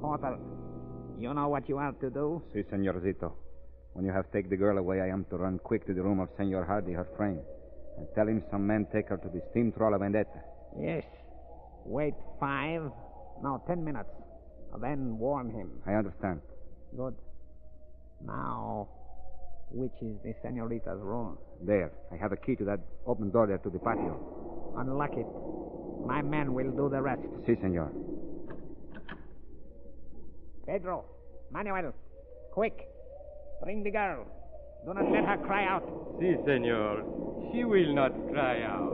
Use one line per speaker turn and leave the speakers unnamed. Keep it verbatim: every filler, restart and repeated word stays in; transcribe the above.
Porter, you know what you are to do?
Si, Senorcito. When you have taken the girl away, I am to run quick to the room of Senor Hardy, her friend, and tell him some men take her to the steam trawler Vendetta.
Yes. Wait five, no, ten minutes. Then warn him.
I understand.
Good. Now, which is the senorita's room?
There. I have a key to that open door there to the patio.
Unlock it. My men will do the rest.
Si, senor.
Pedro, Manuel, quick. Bring the girl. Do not let her cry out.
Si, senor. She will not cry out.